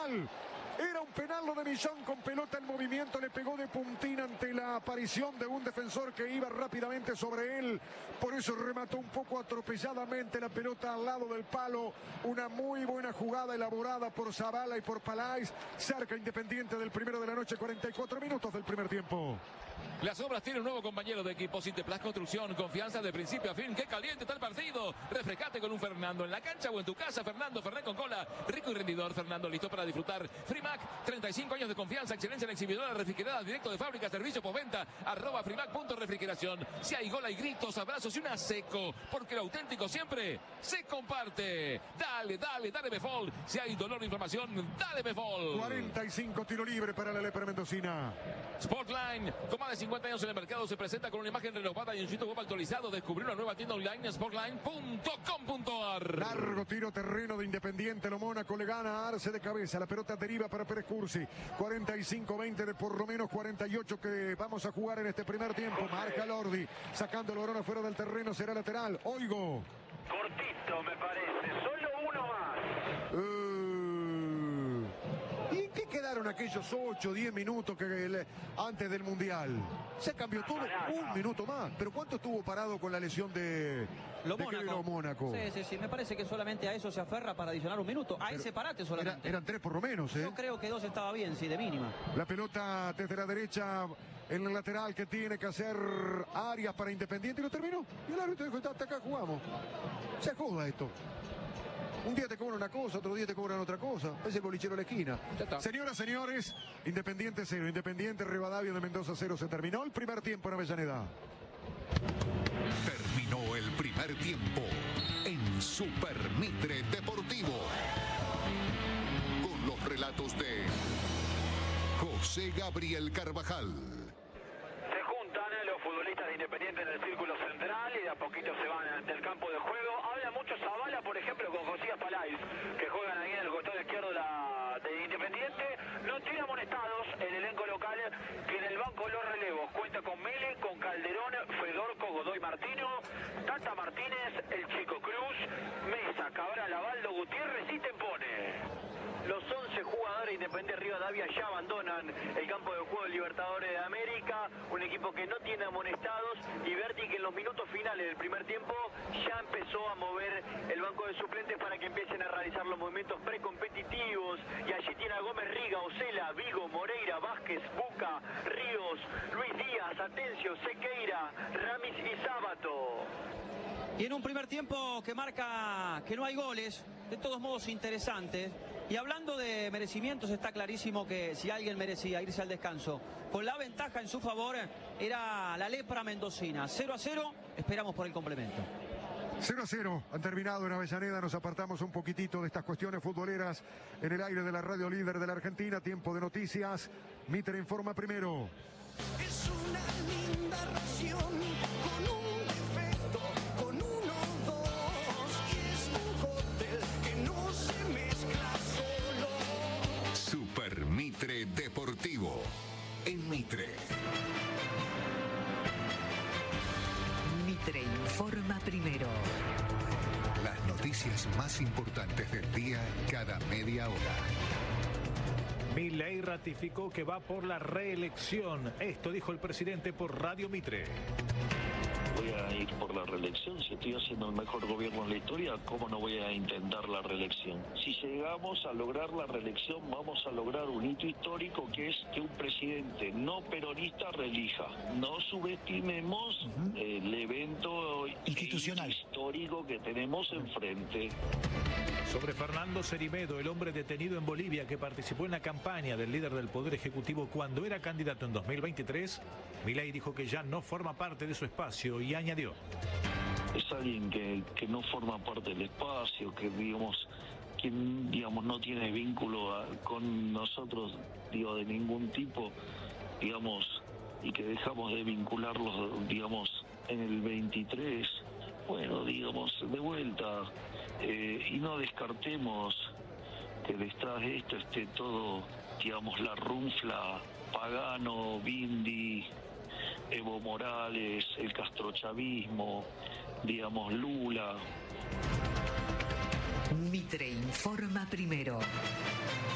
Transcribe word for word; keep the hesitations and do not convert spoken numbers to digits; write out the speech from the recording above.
penal. Era un penal lo de Millán, con pelota en movimiento, le pegó de puntín ante la aparición de un defensor que iba rápidamente sobre él, por eso remató un poco atropelladamente la pelota al lado del palo. Una muy buena jugada elaborada por Zavala y por Palais, cerca Independiente del primero de la noche, cuarenta y cuatro minutos del primer tiempo. Las Obras tiene un nuevo compañero de equipo, Sinteplas Construcción, confianza de principio a fin. ¡Qué caliente está el partido! Refrescate con un Fernando en la cancha o en tu casa. Fernando Fernet con cola, rico y rendidor. Fernando listo para disfrutar. Frimac, treinta y cinco años de confianza, excelencia en exhibidora refrigerada, directo de fábrica, servicio postventa, arroba Frimac punto refrigeración. Si hay gol, hay gritos, abrazos y una seco, porque lo auténtico siempre se comparte. Dale, dale, dale Befol. Si hay dolor o inflamación, dale Befol. cuarenta y cinco tiro libre para la lepra mendocina. Sportline, con más de cincuenta años en el mercado, se presenta con una imagen renovada y un sitio web actualizado. Descubrió una nueva tienda online, sportline punto com punto ar. Largo tiro terreno de Independiente, lo Mónaco le gana a Arce de cabeza, la pelota deriva para Pérez Cursi. cuarenta y cinco veinte de por lo menos cuarenta y ocho que vamos a jugar en este primer tiempo. Marca Lordi, sacando el balón afuera del terreno, será lateral. Oigo. Cortito me parece, solo uno más. Uh, ¿Y en qué quedaron aquellos ocho, diez minutos que el, antes del Mundial? Se cambió todo, un minuto más. ¿Pero cuánto estuvo parado con la lesión de Lo de Mónaco? Lo Mónaco? Sí, sí, sí. Me parece que solamente a eso se aferra para adicionar un minuto. A Pero ese parate Era- solamente. eran tres por lo menos, ¿eh? Yo creo que dos estaba bien, sí, de mínima. La pelota desde la derecha en el lateral que tiene que hacer Arias para Independiente y lo terminó. Y el árbitro dijo, hasta acá jugamos. Se joda esto. Un día te cobran una cosa, otro día te cobran otra cosa. Es el bolichero de la esquina. Ya está. Señoras, señores, Independiente cero, Independiente Rivadavia de Mendoza cero. Se terminó el primer tiempo en Avellaneda. Terminó el primer tiempo en Super Mitre Deportivo. Con los relatos de José Gabriel Carvajal. Se juntan los futbolistas de Independiente en el círculo central y de a poquito se van ante el campo de juego. Habla mucho Zavala, por ejemplo, con Josías Palais, que juegan ahí en el costado izquierdo de, la, de Independiente. No tiene amonestados el elenco local, que en el banco los relevos cuenta con Mele, con Calderón, Fedorco, Godoy Martino, Tata Martínez, el Chico Cruz, Mesa, Cabral, Abaldo, Gutiérrez y Tempone. Los once jugadores Independiente Rivadavia ya abandonan el campo de juego de Libertadores de América, un equipo que no tiene amonestados, y Berti que en los minutos finales del primer tiempo ya empezó a mover el banco de suplentes para que empiecen a realizar los movimientos precompetitivos, y allí tiene a Gómez, Riga, Osela, Vigo, Moreira, Vázquez, Buca, Ríos, Luis Díaz, Atencio, Sequeira, Ramis y Sábato. Y en un primer tiempo que marca que no hay goles, de todos modos interesantes. Y hablando de merecimientos, está clarísimo que si alguien merecía irse al descanso con la ventaja en su favor, era la lepra mendocina. cero a cero, esperamos por el complemento. cero a cero han terminado en Avellaneda. Nos apartamos un poquitito de estas cuestiones futboleras en el aire de la radio líder de la Argentina. Tiempo de noticias. Mitre informa primero. Es una linda ración con un defecto, con uno, dos, y es un cóctel que no se mezcla solo. Super Mitre Deportivo. En Mitre. Mitre informa primero. Las noticias más importantes del día cada media hora. Milei ratificó que va por la reelección. Esto dijo el presidente por Radio Mitre. Voy a ir por la reelección. Si estoy haciendo el mejor gobierno en la historia, ¿cómo no voy a intentar la reelección? Si llegamos a lograr la reelección, vamos a lograr un hito histórico, que es que un presidente no peronista reelija. No subestimemos uh-huh. el evento institucional histórico que tenemos enfrente. Sobre Fernando Cerimedo, el hombre detenido en Bolivia que participó en la campaña del líder del Poder Ejecutivo cuando era candidato en dos mil veintitrés, Milei dijo que ya no forma parte de su espacio y añadió: es alguien que, que no forma parte del espacio, que digamos, que digamos no tiene vínculo a, con nosotros, digo, de ningún tipo, digamos, y que dejamos de vincularlos, digamos, en el veintitrés. Bueno, digamos, de vuelta, eh, y no descartemos que detrás de esto esté todo, digamos, la runfla, Pagano, Bindi, Evo Morales, el castrochavismo, digamos, Lula. Mitre informa primero.